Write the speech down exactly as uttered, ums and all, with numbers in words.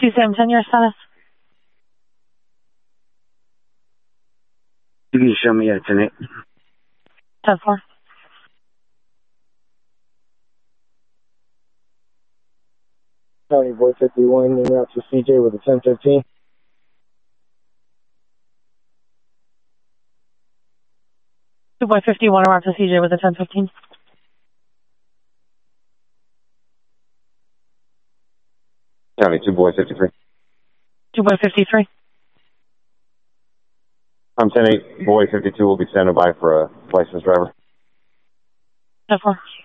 two Sam ten, your status? You can show me a ten eight. ten four. County Boy fifty-one, en route to C J with a ten fifteen. two Boy fifty-one, en route to C J with a ten fifteen. County two Boy fifty-three. two Boy fifty-three. I'm ten eight, Boy fifty-two will be standing by for a licensed driver. ten four.